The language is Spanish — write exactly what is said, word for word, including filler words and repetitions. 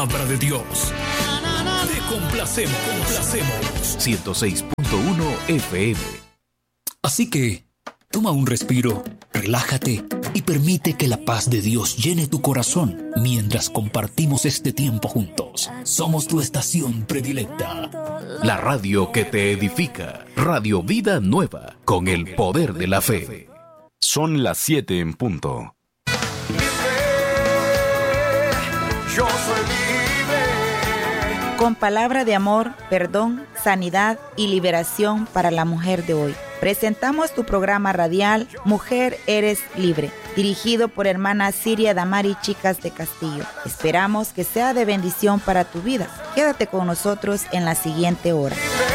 Palabra de Dios. Te complacemos, complacemos. ciento seis punto uno F M. Así que, toma un respiro, relájate y permite que la paz de Dios llene tu corazón mientras compartimos este tiempo juntos. Somos tu estación predilecta. La radio que te edifica. Radio Vida Nueva, con el poder de la fe. Son las siete en punto. Yo soy libre. Con palabra de amor, perdón, sanidad y liberación para la mujer de hoy. Presentamos tu programa radial Mujer Eres Libre, dirigido por hermana Siria Damari Chicas de Castillo. Esperamos que sea de bendición para tu vida. Quédate con nosotros en la siguiente hora.